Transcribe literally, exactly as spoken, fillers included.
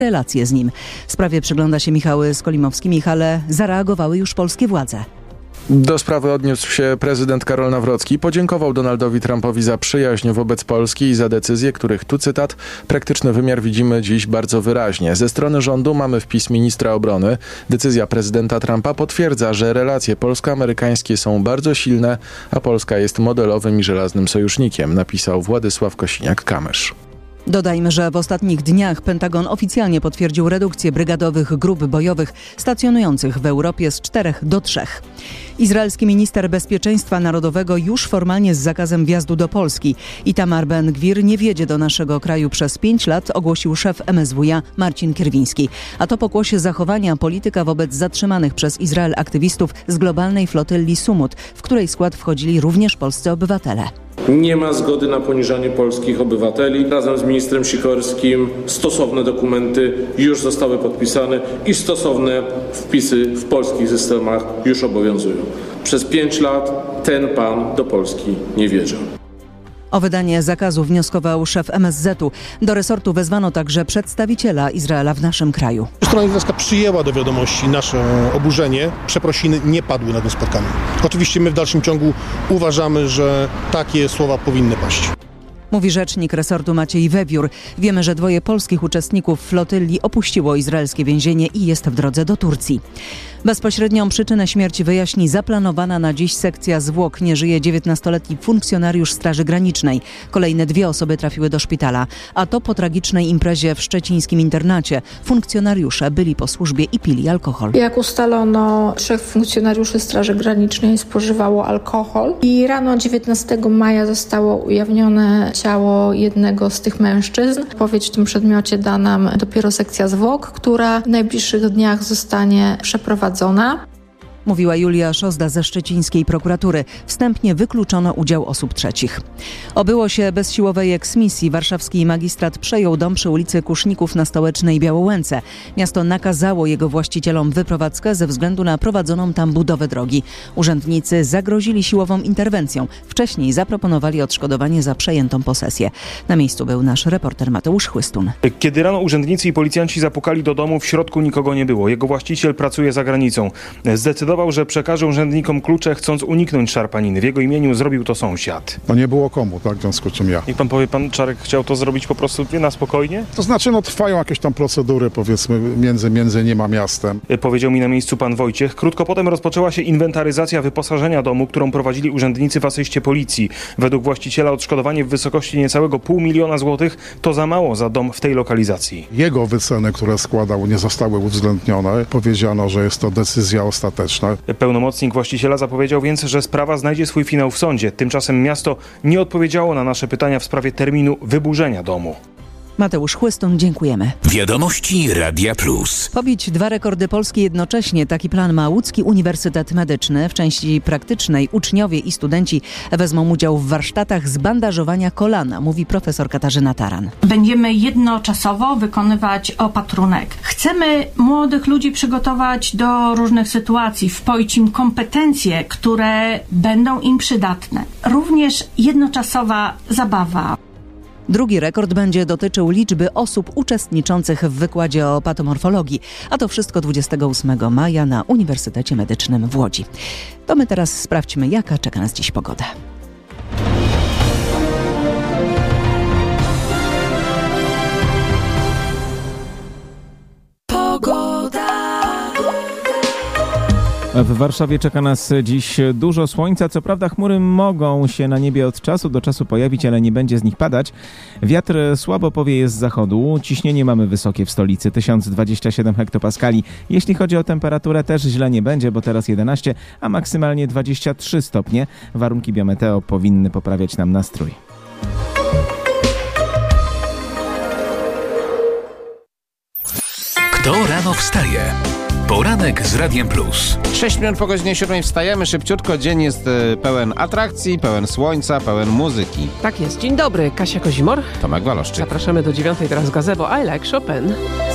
relacje z nim. Sprawie przygląda się Michał Skolimowski. Michale, zareagowały już polskie władze. Do sprawy odniósł się prezydent Karol Nawrocki. Podziękował Donaldowi Trumpowi za przyjaźń wobec Polski i za decyzje, których, tu cytat, praktyczny wymiar widzimy dziś bardzo wyraźnie. Ze strony rządu mamy wpis ministra obrony. Decyzja prezydenta Trumpa potwierdza, że relacje polsko-amerykańskie są bardzo silne, a Polska jest modelowym i żelaznym sojusznikiem, napisał Władysław Kosiniak-Kamysz. Dodajmy, że w ostatnich dniach Pentagon oficjalnie potwierdził redukcję brygadowych grup bojowych stacjonujących w Europie z czterech do trzech. Izraelski minister bezpieczeństwa narodowego już formalnie z zakazem wjazdu do Polski. Itamar Ben-Gwir nie wjedzie do naszego kraju przez pięć lat, ogłosił szef M S W ja Marcin Kierwiński. A to pokłosie zachowania polityka wobec zatrzymanych przez Izrael aktywistów z globalnej flotylli Sumut, w której skład wchodzili również polscy obywatele. Nie ma zgody na poniżanie polskich obywateli. Razem z ministrem Sikorskim stosowne dokumenty już zostały podpisane i stosowne wpisy w polskich systemach już obowiązują. Przez pięć lat ten pan do Polski nie wjeżdżał. O wydanie zakazu wnioskował szef M S Z u. Do resortu wezwano także przedstawiciela Izraela w naszym kraju. Strona izraelska przyjęła do wiadomości nasze oburzenie. Przeprosiny nie padły na tym spotkaniu. Oczywiście my w dalszym ciągu uważamy, że takie słowa powinny paść. Mówi rzecznik resortu Maciej Wewiór. Wiemy, że dwoje polskich uczestników flotylli opuściło izraelskie więzienie i jest w drodze do Turcji. Bezpośrednią przyczynę śmierci wyjaśni zaplanowana na dziś sekcja zwłok. Nie żyje dziewiętnastoletni funkcjonariusz Straży Granicznej. Kolejne dwie osoby trafiły do szpitala. A to po tragicznej imprezie w szczecińskim internacie. Funkcjonariusze byli po służbie i pili alkohol. Jak ustalono, trzech funkcjonariuszy Straży Granicznej spożywało alkohol i rano dziewiętnastego maja zostało ujawnione ciało jednego z tych mężczyzn. Odpowiedź w tym przedmiocie da nam dopiero sekcja zwłok, która w najbliższych dniach zostanie przeprowadzona. Mówiła Julia Szozda ze szczecińskiej prokuratury. Wstępnie wykluczono udział osób trzecich. Obyło się bez siłowej eksmisji. Warszawski magistrat przejął dom przy ulicy Kuszników na Stołecznej Białołęce. Miasto nakazało jego właścicielom wyprowadzkę ze względu na prowadzoną tam budowę drogi. Urzędnicy zagrozili siłową interwencją. Wcześniej zaproponowali odszkodowanie za przejętą posesję. Na miejscu był nasz reporter Mateusz Chłystun. Kiedy rano urzędnicy i policjanci zapukali do domu, w środku nikogo nie było. Jego właściciel pracuje za granicą. Zdecydował, że przekaże urzędnikom klucze, chcąc uniknąć szarpaniny. W jego imieniu zrobił to sąsiad. No nie było komu, tak, w związku z czym ja. Niech pan powie, pan Czarek chciał to zrobić po prostu na spokojnie? To znaczy, no trwają jakieś tam procedury, powiedzmy, między, między nim a miastem. Powiedział mi na miejscu pan Wojciech. Krótko potem rozpoczęła się inwentaryzacja wyposażenia domu, którą prowadzili urzędnicy w asyście policji. Według właściciela odszkodowanie w wysokości niecałego pół miliona złotych to za mało za dom w tej lokalizacji. Jego wyceny, które składał, nie zostały uwzględnione. Powiedziano, że jest to decyzja ostateczna. Pełnomocnik właściciela zapowiedział więc, że sprawa znajdzie swój finał w sądzie. Tymczasem miasto nie odpowiedziało na nasze pytania w sprawie terminu wyburzenia domu. Mateusz Chłystun, dziękujemy. Wiadomości Radia Plus. Pobić dwa rekordy polskie jednocześnie. Taki plan ma Łódzki Uniwersytet Medyczny. W części praktycznej uczniowie i studenci wezmą udział w warsztatach z bandażowania kolana, mówi profesor Katarzyna Taran. Będziemy jednoczasowo wykonywać opatrunek. Chcemy młodych ludzi przygotować do różnych sytuacji, wpoić im kompetencje, które będą im przydatne. Również jednoczasowa zabawa. Drugi rekord będzie dotyczył liczby osób uczestniczących w wykładzie o patomorfologii. A to wszystko dwudziestego ósmego maja na Uniwersytecie Medycznym w Łodzi. To my teraz sprawdźmy, jaka czeka nas dziś pogoda. W Warszawie czeka nas dziś dużo słońca. Co prawda chmury mogą się na niebie od czasu do czasu pojawić, ale nie będzie z nich padać. Wiatr słabo powieje z zachodu. Ciśnienie mamy wysokie w stolicy, tysiąc dwadzieścia siedem hektopaskali. Jeśli chodzi o temperaturę, też źle nie będzie, bo teraz jedenaście, a maksymalnie dwadzieścia trzy stopnie. Warunki biometeo powinny poprawiać nam nastrój. Kto rano wstaje? Poranek z Radiem Plus. sześć minut po godzinie siódmej wstajemy szybciutko. Dzień jest pełen atrakcji, pełen słońca, pełen muzyki. Tak jest. Dzień dobry. Kasia Kozimor. Tomek Waloszczyk. Zapraszamy do dziewiątej teraz gazebo I Like Chopin.